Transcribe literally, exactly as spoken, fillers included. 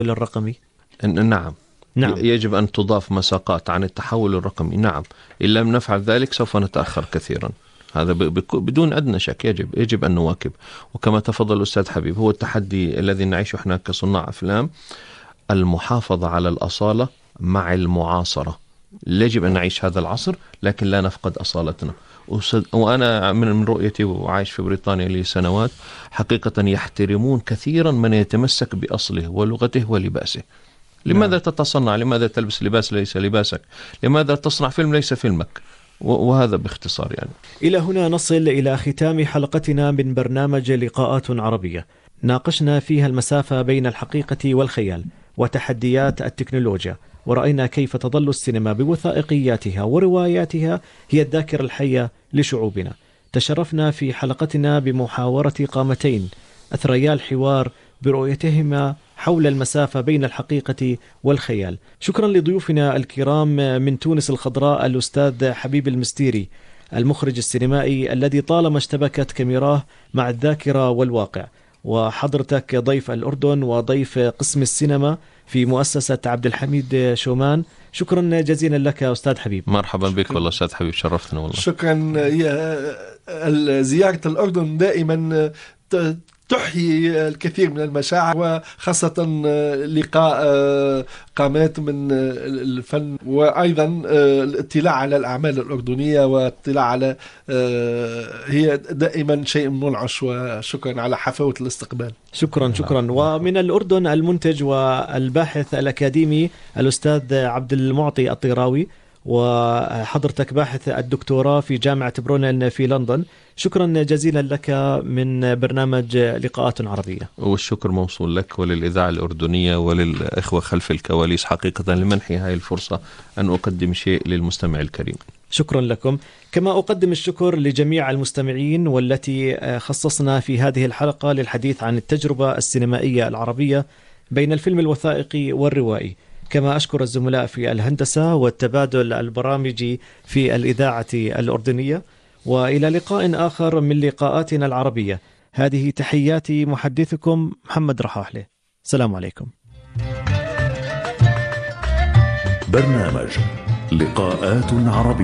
الرقمي؟ نعم. نعم. يجب أن تضاف مساقات عن التحول الرقمي. نعم. إن لم نفعل ذلك سوف نتأخر كثيرا. هذا بدون أدنى شك. يجب يجب أن نواكب. وكما تفضل الأستاذ حبيب، هو التحدي الذي نعيشه احنا كصناع أفلام، المحافظة على الأصالة مع المعاصرة. يجب أن نعيش هذا العصر لكن لا نفقد أصالتنا. وأنا من رؤيتي وعايش في بريطانيا لي سنوات، حقيقة يحترمون كثيرا من يتمسك بأصله ولغته ولباسه. لماذا تتصنع؟ لماذا تلبس لباس ليس لباسك؟ لماذا تصنع فيلم ليس فيلمك؟ وهذا باختصار يعني. إلى هنا نصل إلى ختام حلقتنا من برنامج لقاءات عربية، ناقشنا فيها المسافة بين الحقيقة والخيال وتحديات التكنولوجيا، ورأينا كيف تظل السينما بوثائقياتها ورواياتها هي الذاكرة الحية لشعوبنا. تشرفنا في حلقتنا بمحاورة قامتين أثريا الحوار برؤيتهما حول المسافة بين الحقيقة والخيال. شكرا لضيوفنا الكرام من تونس الخضراء الأستاذ حبيب المستيري، المخرج السينمائي الذي طالما اشتبكت كاميراه مع الذاكرة والواقع، وحضرتك ضيف الأردن وضيف قسم السينما في مؤسسة عبد الحميد شومان. شكرا جزيلا لك أستاذ حبيب. مرحبا بك والله أستاذ حبيب، شرفتنا والله. شكرا. يا زيارة الأردن دائما تحيي الكثير من المشاعر، وخاصة لقاء قامات من الفن، وأيضا الاطلاع على الأعمال الأردنية والاطلاع على هي دائما شيء منعش. وشكرا على حفاوة الاستقبال. شكرا شكرا. ومن الأردن المنتج والباحث الأكاديمي الأستاذ عبد المعطي الطيراوي، وحضرتك باحث الدكتوراه في جامعة برونن في لندن. شكرا جزيلا لك من برنامج لقاءات عربية. والشكر موصول لك وللإذاعة الأردنية وللإخوة خلف الكواليس حقيقة لمنحي هاي الفرصة أن أقدم شيء للمستمع الكريم. شكرا لكم. كما أقدم الشكر لجميع المستمعين، والتي خصصنا في هذه الحلقة للحديث عن التجربة السينمائية العربية بين الفيلم الوثائقي والروائي. كما أشكر الزملاء في الهندسة والتبادل البرامجي في الإذاعة الأردنية. وإلى لقاء آخر من لقاءاتنا العربية. هذه تحياتي محدثكم محمد رحاحله. السلام عليكم. برنامج لقاءات عربية.